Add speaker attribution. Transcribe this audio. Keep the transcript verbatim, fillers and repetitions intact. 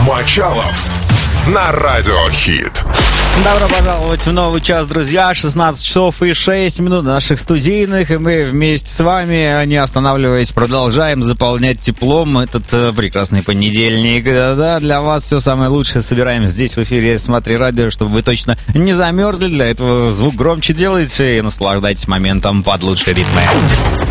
Speaker 1: Мочалов на Радио Хит.
Speaker 2: Добро пожаловать в новый час, друзья. шестнадцать часов и шесть минут наших студийных. И мы вместе с вами, не останавливаясь, продолжаем заполнять теплом этот э, прекрасный понедельник. Да-да, для вас все самое лучшее собираем здесь в эфире «Смотри радио», чтобы вы точно не замерзли. Для этого звук громче делайте и наслаждайтесь моментом под лучшие ритмы.